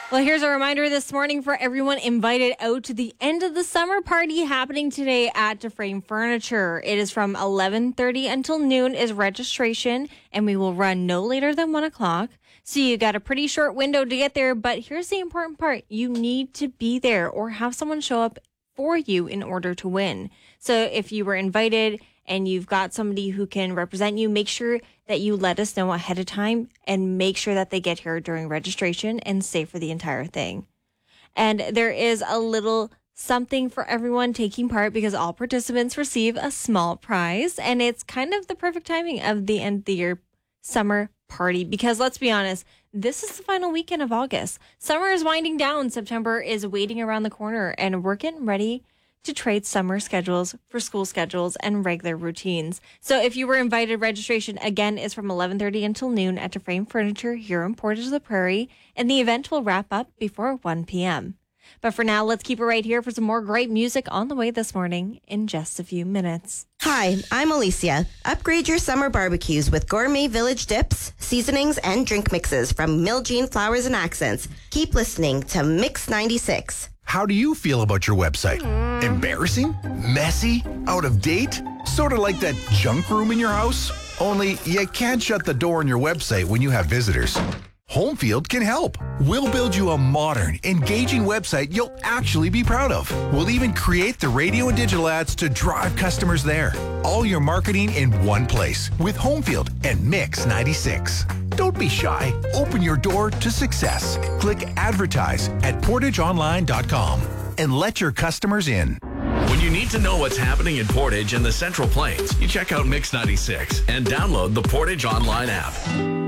Well, here's a reminder this morning for everyone invited out to the end of the summer party happening today at DeFrame Furniture. It is from 11:30 until noon is registration, and we will run no later than 1 o'clock. So you got a pretty short window to get there, but here's the important part. You need to be there or have someone show up for you in order to win. So if you were invited and you've got somebody who can represent you, make sure that you let us know ahead of time and make sure that they get here during registration and stay for the entire thing. And there is a little something for everyone taking part because all participants receive a small prize, and it's kind of the perfect timing of the end of the year summer party because let's be honest, this is the final weekend of August. Summer is winding down. September is waiting around the corner, and we're getting ready to trade summer schedules for school schedules and regular routines. So if you were invited, registration again is from 11:30 until noon at DeFrame Furniture here in Portage of the Prairie, and the event will wrap up before 1 p.m. But for now, let's keep it right here for some more great music on the way this morning in just a few minutes. Hi, I'm Alicia. Upgrade your summer barbecues with gourmet village dips, seasonings, and drink mixes from Miljean Flowers and Accents. Keep listening to Mix 96. How do you feel about your website? Embarrassing? Messy? Out of date? Sort of like that junk room in your house? Only you can't shut the door on your website when you have visitors. Homefield can help. We'll build you a modern, engaging website you'll actually be proud of. We'll even create the radio and digital ads to drive customers there. All your marketing in one place with Homefield and Mix 96. Don't be shy. Open your door to success. Click advertise at portageonline.com and let your customers in. When you need to know what's happening in Portage and the Central Plains, you check out Mix 96 and download the Portage Online app.